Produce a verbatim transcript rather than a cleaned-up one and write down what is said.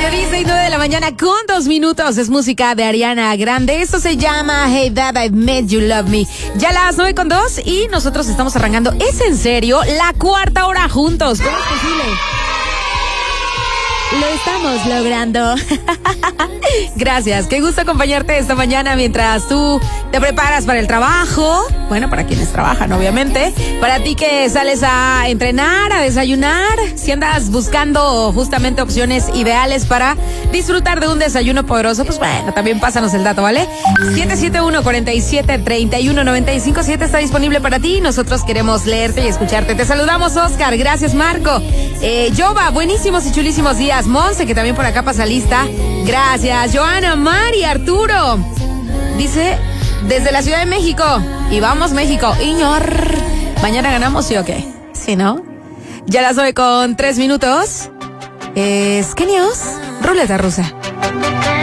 Ya dice y nueve de la mañana con dos minutos. Es música de Ariana Grande. Esto se llama Hey Dad, I Made You Love Me. Ya las nueve con dos y nosotros estamos arrancando. ¿Es en serio? La cuarta hora juntos. ¿Cómo es posible? Lo estamos logrando. Gracias, qué gusto acompañarte esta mañana mientras tú te preparas para el trabajo. Bueno, para quienes trabajan, obviamente. Para ti que sales a entrenar, a desayunar. Si andas buscando justamente opciones ideales para disfrutar de un desayuno poderoso, pues bueno, también pásanos el dato, ¿vale? siete siete uno, cuatro siete, tres uno nueve cinco siete está disponible para ti. Nosotros queremos leerte y escucharte. Te saludamos, Oscar. Gracias, Marco. Eh, Jova, buenísimos y chulísimos días. Monse, que también por acá pasa lista. Gracias. Joana, Mari, Arturo. Dice, desde la Ciudad de México. Y vamos, México. Iñor. Mañana ganamos, ¿sí o qué? ¿Sí, no? Ya las doy con tres minutos. Es Kenios. Ruleta rusa.